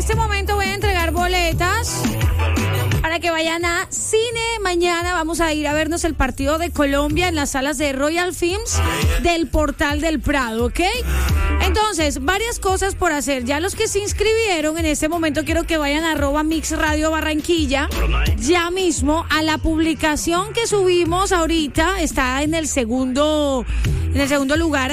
este momento voy a entregar boletas para que vayan a cine. Mañana vamos a ir a vernos el partido de Colombia en las salas de Royal Films del Portal del Prado, ¿ok? Entonces, varias cosas por hacer. Ya los que se inscribieron en este momento, quiero que vayan a @mixradio Barranquilla ya mismo a la publicación que subimos ahorita. Está en el segundo lugar.